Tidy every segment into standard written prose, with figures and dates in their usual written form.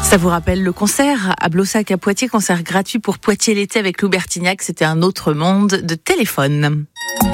Ça vous rappelle le concert à Blossac à Poitiers, concert gratuit pour Poitiers l'été avec Lou Bertignac. C'était un autre monde de téléphone.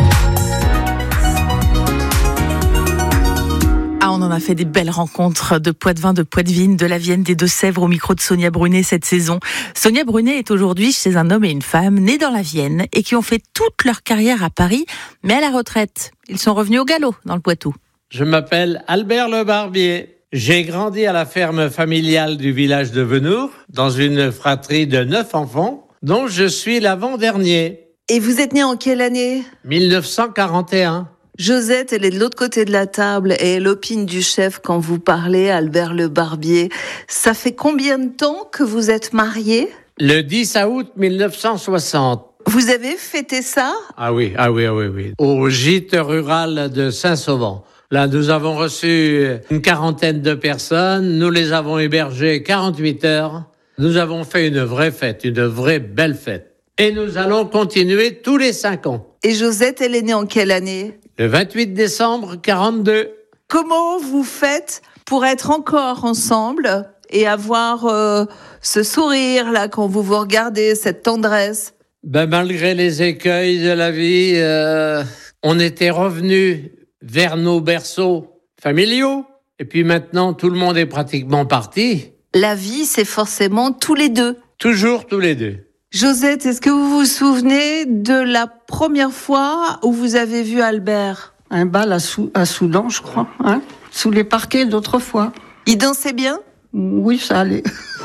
On en a fait des belles rencontres de Poitevin, de Poitevine, de la Vienne, des Deux-Sèvres au micro de Sonia Brunet cette saison. Sonia Brunet est aujourd'hui chez un homme et une femme nés dans la Vienne et qui ont fait toute leur carrière à Paris, mais à la retraite. Ils sont revenus au galop dans le Poitou. Je m'appelle Albert Le Barbier. J'ai grandi à la ferme familiale du village de Venours, dans une fratrie de 9 enfants, dont je suis l'avant-dernier. Et vous êtes né en quelle année ? 1941. Josette, elle est de l'autre côté de la table et elle opine du chef quand vous parlez, Albert Le Barbier. Ça fait combien de temps que vous êtes mariés ? Le 10 août 1960. Vous avez fêté ça ? Ah oui. Au gîte rural de Saint-Sauvent. Là, nous avons reçu une quarantaine de personnes. Nous les avons hébergées 48 heures. Nous avons fait une vraie fête, une vraie belle fête. Et nous allons continuer tous les 5 ans. Et Josette, elle est née en quelle année ? Le 28 décembre 42. Comment vous faites pour être encore ensemble et avoir ce sourire-là quand vous vous regardez, cette tendresse ? Malgré les écueils de la vie, on était revenus vers nos berceaux familiaux. Et puis maintenant, tout le monde est pratiquement parti. La vie, c'est forcément tous les deux. Toujours tous les deux. Josette, est-ce que vous vous souvenez de la première fois où vous avez vu Albert ? Un bal à Soudan, je crois, sous les parquets d'autrefois. Il dansait bien ? Oui, ça allait.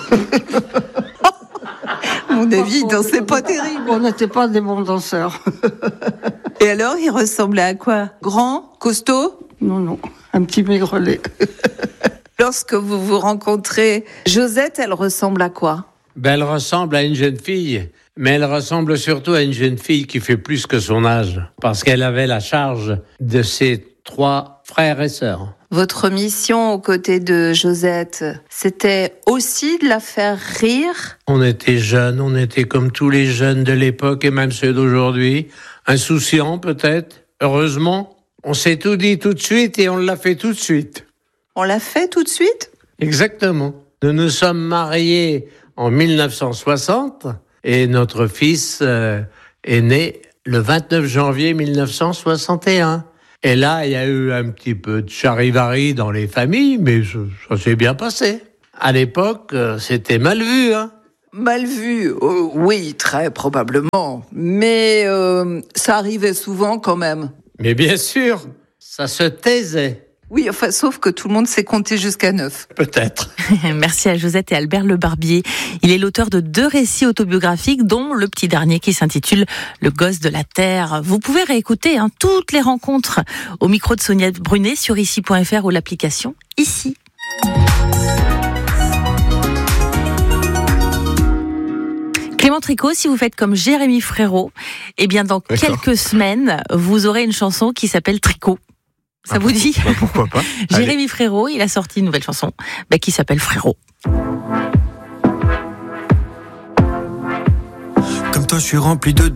À mon avis, il dansait pas terrible. On n'était pas des bons danseurs. Et alors, il ressemblait à quoi ? Grand ? Costaud ? Non, un petit maigrelet. Lorsque vous vous rencontrez, Josette, elle ressemble à quoi ? Elle ressemble à une jeune fille, mais elle ressemble surtout à une jeune fille qui fait plus que son âge, parce qu'elle avait la charge de ses 3 frères et sœurs. Votre mission aux côtés de Josette, c'était aussi de la faire rire ? On était jeunes, on était comme tous les jeunes de l'époque et même ceux d'aujourd'hui, insouciants peut-être. Heureusement, on s'est tout dit tout de suite et on l'a fait tout de suite. On l'a fait tout de suite ? Exactement. Nous nous sommes mariés en 1960 et notre fils est né le 29 janvier 1961. Et là, il y a eu un petit peu de charivari dans les familles, mais ça s'est bien passé. À l'époque, c'était mal vu, Mal vu, oui, très probablement. Mais ça arrivait souvent quand même. Mais bien sûr, ça se taisait. Oui, enfin, sauf que tout le monde sait compter jusqu'à 9. Peut-être. Merci à Josette et Albert Le Barbier. Il est l'auteur de 2 récits autobiographiques, dont le petit dernier qui s'intitule Le gosse de la terre. Vous pouvez réécouter toutes les rencontres au micro de Sonia Brunet sur ici.fr ou l'application Ici. Clément Tricot, si vous faites comme Jérémy Frérot, eh bien dans quelques semaines, vous aurez une chanson qui s'appelle Tricot. Ça vous dit ? Pourquoi pas ? Jérémy Frérot, il a sorti une nouvelle chanson qui s'appelle Frérot. Comme toi, je suis rempli de